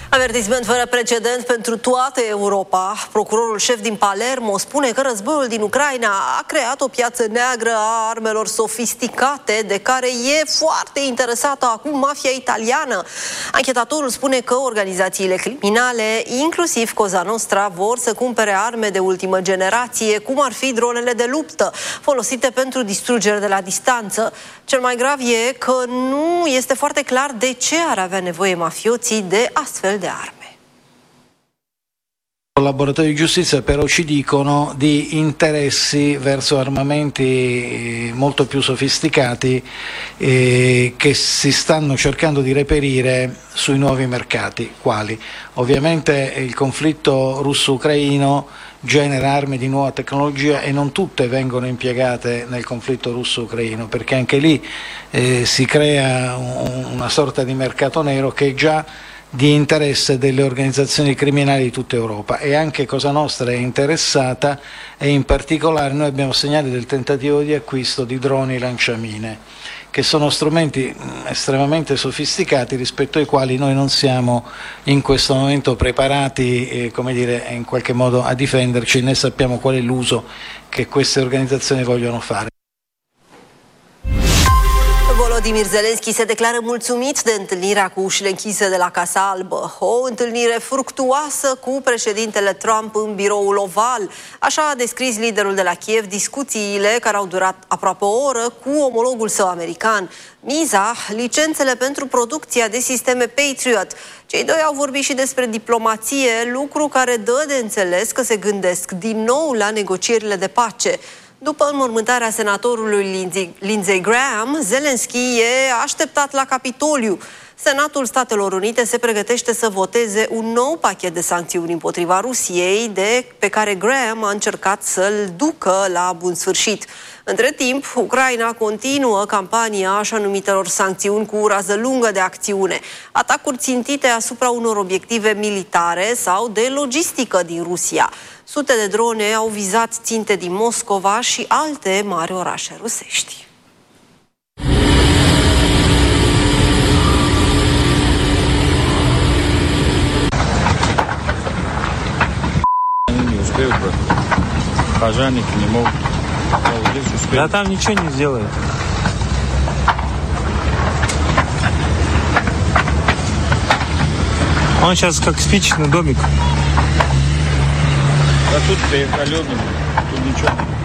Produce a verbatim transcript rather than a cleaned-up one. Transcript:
Avertisment fără precedent pentru toată Europa. Procurorul șef din Palermo spune că războiul din Ucraina a creat o piață neagră a armelor sofisticate de care e foarte interesată acum mafia italiană. Anchetatorul spune că organizațiile criminale, inclusiv Cosa Nostra, vor să cumpere arme de ultimă generație, cum ar fi dronele de luptă, folosite pentru distrugere de la distanță. Cel mai grav e că nu este foarte clar de ce ar avea nevoie mafioții de astfel de arme. I collaboratori di giustizia però ci dicono di interessi verso armamenti molto più sofisticati eh, che si stanno cercando di reperire sui nuovi mercati. Quali? Ovviamente il conflitto russo-ucraino genera armi di nuova tecnologia e non tutte vengono impiegate nel conflitto russo-ucraino, perché anche lì eh, si crea un, una sorta di mercato nero che è già di interesse delle organizzazioni criminali di tutta Europa, e anche Cosa Nostra è interessata, e in particolare noi abbiamo segnali del tentativo di acquisto di droni lanciamine, che sono strumenti estremamente sofisticati rispetto ai quali noi non siamo in questo momento preparati eh, come dire, in qualche modo a difenderci, né sappiamo qual è l'uso che queste organizzazioni vogliono fare. Volodymyr Zelensky se declară mulțumit de întâlnirea cu ușile închise de la Casa Albă. O întâlnire fructuoasă cu președintele Trump în biroul oval. Așa a descris liderul de la Kiev discuțiile care au durat aproape o oră cu omologul său american. Miza, licențele pentru producția de sisteme Patriot. Cei doi au vorbit și despre diplomație, lucru care dă de înțeles că se gândesc din nou la negocierile de pace. După înmormântarea senatorului Lindsey, Lindsey Graham, Zelensky e așteptat la Capitoliu. Senatul Statelor Unite se pregătește să voteze un nou pachet de sancțiuni împotriva Rusiei, de pe care Graham a încercat să-l ducă la bun sfârșit. Între timp, Ucraina continuă campania așa numitelor sancțiuni cu rază lungă de acțiune, atacuri țintite asupra unor obiective militare sau de logistică din Rusia. Sute de drone au vizat ținte din Moscova și alte mari orașe rusești. Пожарники не могут. Да там ничего не сделают. Он сейчас как спичечный домик. Да тут перекаленный, тут ничего.